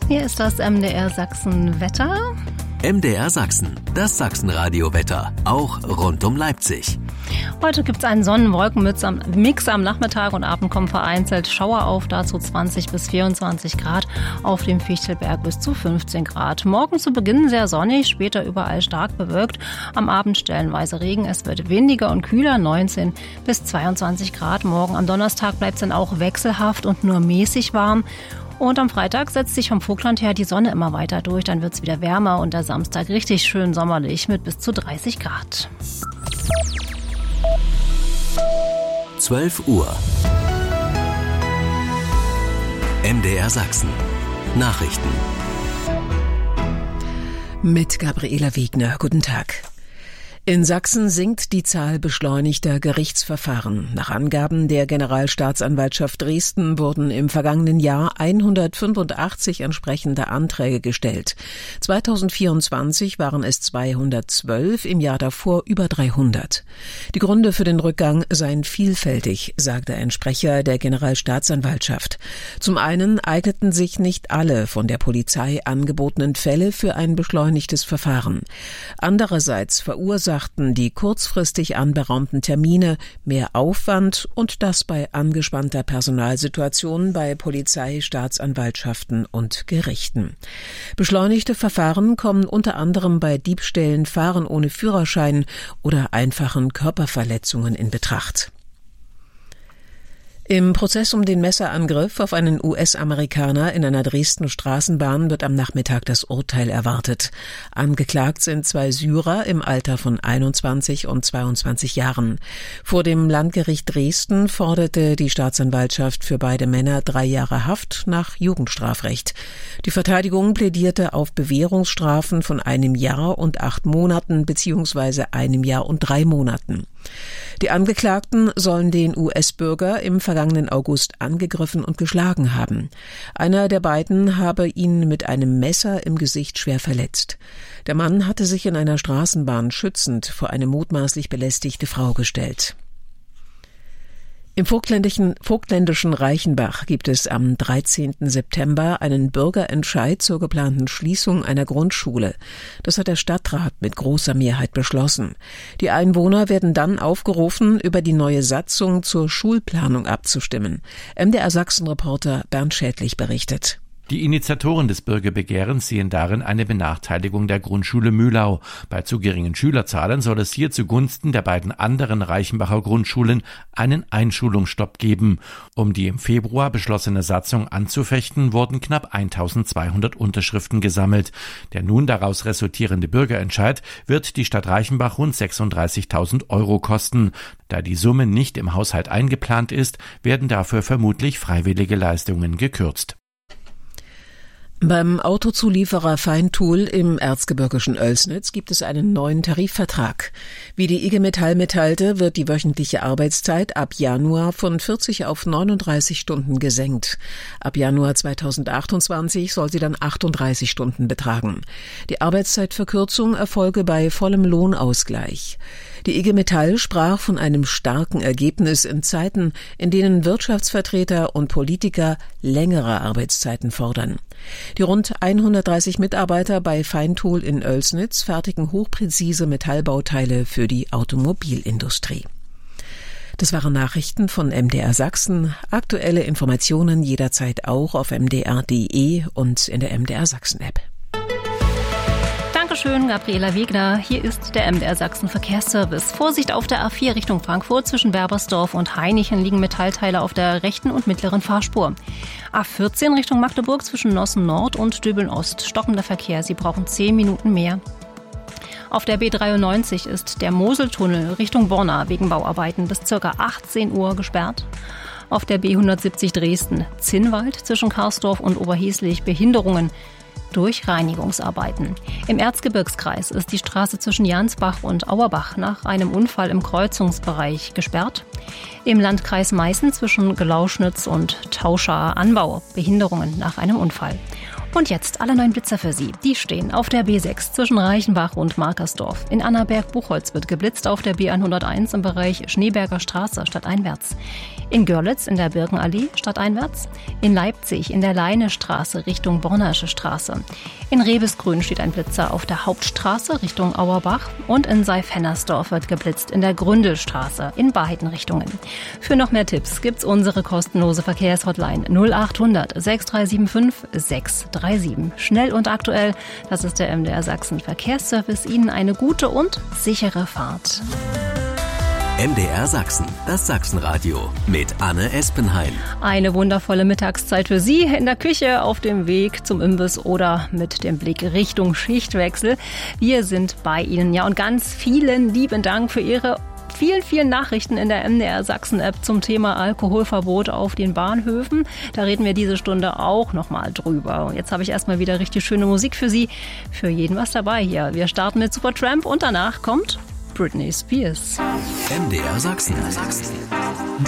Hier ist das MDR Sachsen Wetter. MDR Sachsen, das Sachsenradio-Wetter, auch rund um Leipzig. Heute gibt es einen Sonnen-Wolken-Mix am Nachmittag und Abend kommen vereinzelt Schauer auf, dazu 20 bis 24 Grad, auf dem Fichtelberg bis zu 15 Grad. Morgen zu Beginn sehr sonnig, später überall stark bewölkt, am Abend stellenweise Regen. Es wird windiger und kühler, 19 bis 22 Grad. Morgen am Donnerstag bleibt es dann auch wechselhaft und nur mäßig warm. Und am Freitag setzt sich vom Vogtland her die Sonne immer weiter durch. Dann wird es wieder wärmer und der Samstag richtig schön sommerlich mit bis zu 30 Grad. 12 Uhr. MDR Sachsen. Nachrichten. Mit Gabriela Wegner. Guten Tag. In Sachsen sinkt die Zahl beschleunigter Gerichtsverfahren. Nach Angaben der Generalstaatsanwaltschaft Dresden wurden im vergangenen Jahr 185 entsprechende Anträge gestellt. 2024 waren es 212, im Jahr davor über 300. Die Gründe für den Rückgang seien vielfältig, sagte ein Sprecher der Generalstaatsanwaltschaft. Zum einen eigneten sich nicht alle von der Polizei angebotenen Fälle für ein beschleunigtes Verfahren. Andererseits verursachten die kurzfristig anberaumten Termine mehr Aufwand und das bei angespannter Personalsituation bei Polizei, Staatsanwaltschaften und Gerichten. Beschleunigte Verfahren kommen unter anderem bei Diebstählen, Fahren ohne Führerschein oder einfachen Körperverletzungen in Betracht. Im Prozess um den Messerangriff auf einen US-Amerikaner in einer Dresdner Straßenbahn wird am Nachmittag das Urteil erwartet. Angeklagt sind 2 Syrer im Alter von 21 und 22 Jahren. Vor dem Landgericht Dresden forderte die Staatsanwaltschaft für beide Männer 3 Jahre Haft nach Jugendstrafrecht. Die Verteidigung plädierte auf Bewährungsstrafen von 1 Jahr und 8 Monaten bzw. 1 Jahr und 3 Monaten. Die Angeklagten sollen den US-Bürger im vergangenen August angegriffen und geschlagen haben. Einer der beiden habe ihn mit einem Messer im Gesicht schwer verletzt. Der Mann hatte sich in einer Straßenbahn schützend vor eine mutmaßlich belästigte Frau gestellt. Im vogtländischen Reichenbach gibt es am 13. September einen Bürgerentscheid zur geplanten Schließung einer Grundschule. Das hat der Stadtrat mit großer Mehrheit beschlossen. Die Einwohner werden dann aufgerufen, über die neue Satzung zur Schulplanung abzustimmen. MDR Sachsen-Reporter Bernd Schädlich berichtet. Die Initiatoren des Bürgerbegehrens sehen darin eine Benachteiligung der Grundschule Mühlau. Bei zu geringen Schülerzahlen soll es hier zugunsten der beiden anderen Reichenbacher Grundschulen einen Einschulungsstopp geben. Um die im Februar beschlossene Satzung anzufechten, wurden knapp 1200 Unterschriften gesammelt. Der nun daraus resultierende Bürgerentscheid wird die Stadt Reichenbach rund 36.000 € kosten. Da die Summe nicht im Haushalt eingeplant ist, werden dafür vermutlich freiwillige Leistungen gekürzt. Beim Autozulieferer Feintool im erzgebirgischen Oelsnitz gibt es einen neuen Tarifvertrag. Wie die IG Metall mitteilte, wird die wöchentliche Arbeitszeit ab Januar von 40 auf 39 Stunden gesenkt. Ab Januar 2028 soll sie dann 38 Stunden betragen. Die Arbeitszeitverkürzung erfolge bei vollem Lohnausgleich. Die IG Metall sprach von einem starken Ergebnis in Zeiten, in denen Wirtschaftsvertreter und Politiker längere Arbeitszeiten fordern. Die rund 130 Mitarbeiter bei Feintool in Oelsnitz fertigen hochpräzise Metallbauteile für die Automobilindustrie. Das waren Nachrichten von MDR Sachsen. Aktuelle Informationen jederzeit auch auf mdr.de und in der MDR Sachsen-App. Dankeschön, Gabriela Wegner. Hier ist der MDR Sachsen Verkehrsservice. Vorsicht auf der A4 Richtung Frankfurt. Zwischen Berbersdorf und Hainichen liegen Metallteile auf der rechten und mittleren Fahrspur. A14 Richtung Magdeburg zwischen Nossen Nord und Döbeln Ost. Stockender Verkehr. Sie brauchen 10 Minuten mehr. Auf der B93 ist der Moseltunnel Richtung Borna wegen Bauarbeiten bis ca. 18 Uhr gesperrt. Auf der B170 Dresden-Zinnwald zwischen Karsdorf und Oberheslich Behinderungen durch Reinigungsarbeiten. Im Erzgebirgskreis ist die Straße zwischen Jansbach und Auerbach nach einem Unfall im Kreuzungsbereich gesperrt. Im Landkreis Meißen zwischen Gelauschnitz und Tauscher Anbau Behinderungen nach einem Unfall. Und jetzt alle 9 Blitzer für Sie. Die stehen auf der B6 zwischen Reichenbach und Markersdorf. In Annaberg-Buchholz wird geblitzt auf der B101 im Bereich Schneeberger Straße stadteinwärts. In Görlitz in der Birkenallee stadteinwärts. In Leipzig in der Leinestraße Richtung Bornersche Straße. In Rebesgrün steht ein Blitzer auf der Hauptstraße Richtung Auerbach. Und in Seif-Hennersdorf wird geblitzt in der Gründelstraße in beiden Richtungen. Für noch mehr Tipps gibt's unsere kostenlose Verkehrshotline 0800 6375 637. Schnell und aktuell, das ist der MDR Sachsen Verkehrsservice. Ihnen eine gute und sichere Fahrt. MDR Sachsen, das Sachsenradio mit Anne Espenheim. Eine wundervolle Mittagszeit für Sie in der Küche, auf dem Weg zum Imbiss oder mit dem Blick Richtung Schichtwechsel. Wir sind bei Ihnen, ja, und ganz vielen lieben Dank für Ihre vielen Nachrichten in der MDR Sachsen-App zum Thema Alkoholverbot auf den Bahnhöfen. Da reden wir diese Stunde auch nochmal drüber. Jetzt habe ich erstmal wieder richtig schöne Musik für Sie. Für jeden was dabei hier. Wir starten mit Supertramp und danach kommt Britney Spears. MDR Sachsen.